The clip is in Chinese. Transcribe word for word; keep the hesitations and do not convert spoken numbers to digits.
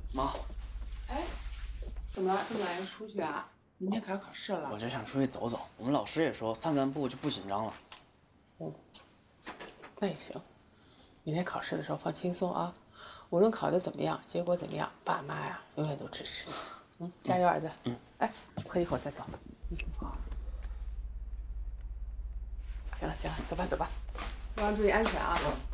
妈， 哎，怎么了？这么晚要出去啊？明天可要考试了。 我就想出去走走。我们老师也说散散步就不紧张了。 嗯，那也行。明天考试的时候放轻松啊，无论考得怎么样，结果怎么样，爸妈呀永远都支持你。嗯，加油，儿子。嗯。哎，喝一口再走。嗯，好。行了行了，走吧走吧，路上注意安全啊。嗯